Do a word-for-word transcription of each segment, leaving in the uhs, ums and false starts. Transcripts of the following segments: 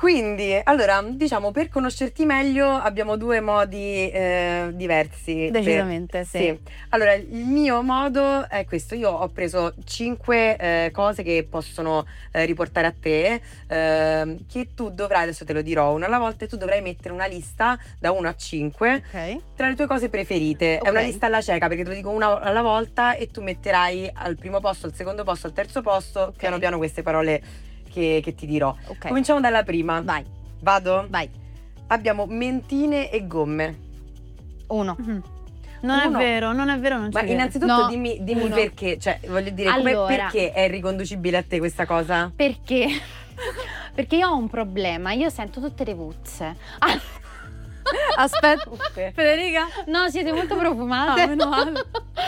Quindi, allora, diciamo, per conoscerti meglio abbiamo due modi eh, diversi. Decisamente, per, sì. sì. Allora, il mio modo è questo. Io ho preso cinque eh, cose che possono eh, riportare a te, eh, che tu dovrai, adesso te lo dirò una alla volta, e tu dovrai mettere una lista da uno a cinque Ok. tra le tue cose preferite. È una Ok. lista alla cieca, perché te lo dico una alla volta e tu metterai al primo posto, al secondo posto, al terzo posto, Ok. piano piano queste parole che, che ti dirò. Ok. Cominciamo dalla prima. Vai, Vado? vai. Abbiamo mentine e gomme. Uno. Mhm. Non Uno. è vero, non è vero, non ci Ma credo. innanzitutto No, dimmi, dimmi uno. perché, cioè voglio dire, come- Allora. perché è riconducibile a te questa cosa? Perché? Perché io ho un problema, io sento tutte le puzze. Ah, Aspetta, Uffe. Federica? no, siete molto profumate. Ah, meno male.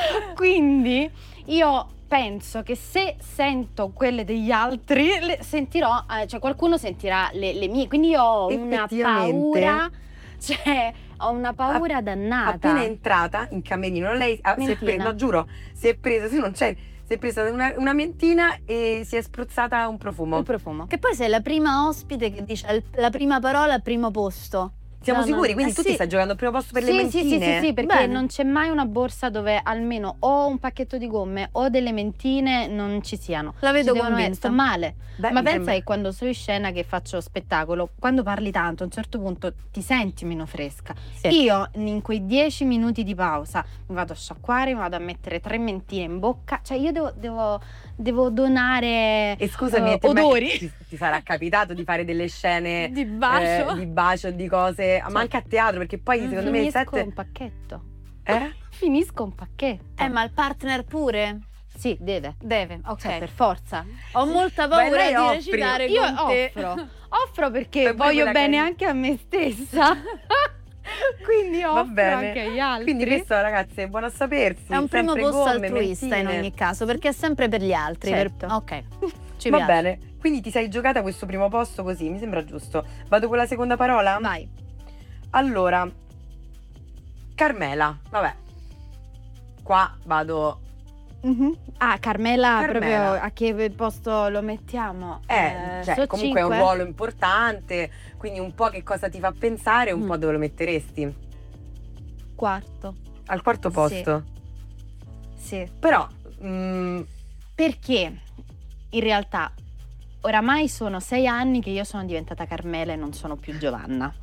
Quindi io penso che se sento quelle degli altri, le sentirò, eh, cioè qualcuno sentirà le, le mie. Quindi io ho una Effettivamente. paura, cioè ho una paura dannata. Appena entrata in camerino, lei ah, si è Mentina. presa, no giuro, si è presa, se non c'è, si è presa una, una mentina e si è spruzzata un profumo. Il profumo. Che poi sei la prima ospite che dice il- la prima parola al primo posto. Siamo No, no, sicuri? no. Quindi Eh, tu sì. ti stai giocando al primo posto per sì, le sì, sì, mentine? sì, sì, perché Bene. non c'è mai una borsa dove almeno o un pacchetto di gomme o delle mentine non ci siano. La vedo Ci devono convinta. essere- sto male. Beh, Ma mi pensa sembra- che quando sono in scena, che faccio spettacolo, quando parli tanto a un certo punto ti senti meno fresca. Sì. Io in quei dieci minuti di pausa mi vado a sciacquare, mi vado a mettere tre mentine in bocca, cioè io devo, devo, devo donare E scusami, eh, te mai- odori. ti, ti sarà capitato di fare delle scene Di bacio. eh, di bacio, di cose, ma anche a teatro, perché poi secondo me il Finisco set un pacchetto. eh? Finisco un pacchetto. Eh, ma il partner pure? Sì, deve. Deve, ok. Cioè, per forza. Ho molta Beh, paura lei di offri. recitare Io con te. offro, offro perché Fai pure voglio quella bene carina. anche a me stessa. Quindi offro bene. anche agli altri. Quindi questo, ragazzi, è buono a sapersi. È un primo sempre posto gomme, altruista in mentine. ogni caso, perché è sempre per gli altri. per- Certo. Ok, ci Va piace. bene, quindi ti sei giocata questo primo posto così, mi sembra giusto. Vado con la seconda parola? Vai. Allora, Carmela, vabbè. Qua vado. Mhm. Ah, Carmela, Carmela. proprio a che posto lo mettiamo? Eh, cioè, so comunque è un cinque? ruolo importante, quindi un po' che cosa ti fa pensare, un Mm. po' dove lo metteresti. Quarto. Al quarto Sì. posto. Sì. Però, mm, Perché in realtà oramai sono sei anni che io sono diventata Carmela e non sono più Giovanna.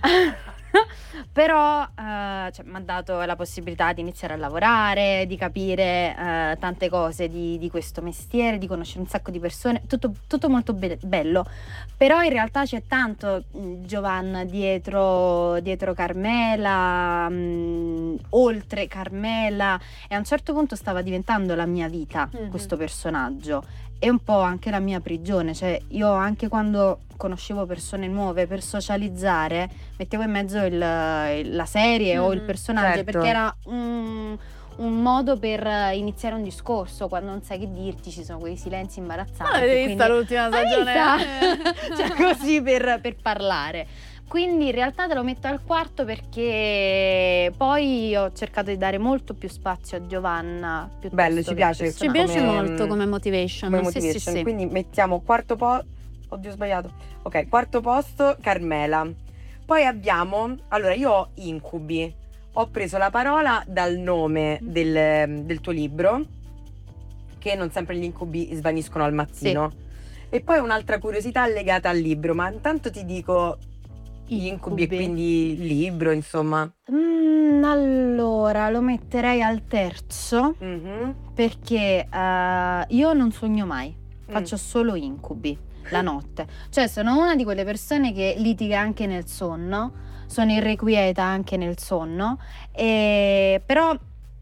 Però eh, cioè, mi ha dato la possibilità di iniziare a lavorare, di capire eh, tante cose di, di questo mestiere, di conoscere un sacco di persone, tutto, tutto molto be- bello. Però in realtà c'è tanto mh, Giovanna dietro, dietro Carmela, mh, oltre Carmela, e a un certo punto stava diventando la mia vita Mhm. questo personaggio. E un po' anche la mia prigione, cioè io anche quando conoscevo persone nuove per socializzare mettevo in mezzo il- il- la serie o il Mhm, personaggio, certo. perché era un, un modo per iniziare un discorso quando non sai che dirti, ci sono quei silenzi imbarazzanti. Ma l'avete quindi- vista l'ultima Hai stagione? vista? Cioè così per, per parlare. Quindi in realtà te lo metto al quarto perché poi ho cercato di dare molto più spazio a Giovanna. piuttosto Bello, ci che piace. al Ci Come- piace personaggio. molto come motivation. come Sì, sì, motivation. sì. Quindi mettiamo quarto posto. Oddio, ho sbagliato. Ok, quarto posto, Carmela. Poi abbiamo. Allora, io ho incubi. Ho preso la parola dal nome del, del tuo libro, che non sempre gli incubi svaniscono al mattino. E poi un'altra curiosità legata al libro, ma intanto ti dico gli incubi e Incubi. quindi il libro, insomma. Mm, allora lo metterei al terzo Mhm. perché eh, io non sogno mai, faccio Mm. solo incubi la notte. Cioè sono una di quelle persone che litiga anche nel sonno, sono irrequieta anche nel sonno, e, però